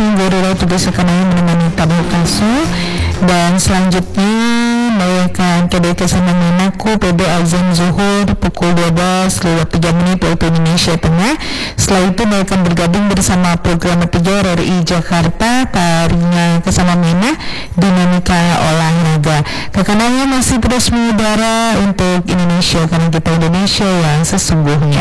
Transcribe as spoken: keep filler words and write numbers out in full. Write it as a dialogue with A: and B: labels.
A: kasih Guru juga sekarang menemani tamu kasu. Dan selanjutnya mereka K D K sama Menaku P B azan zuhur pukul dua belas lewat tiga menit waktu Indonesia Tengah. Setelah itu mereka bergabung bersama program Pijar R I Jakarta tarinya Kesama Mena dinamika olahraga. Kekanannya masih terus mengudara untuk Indonesia karena kita Indonesia yang sesungguhnya.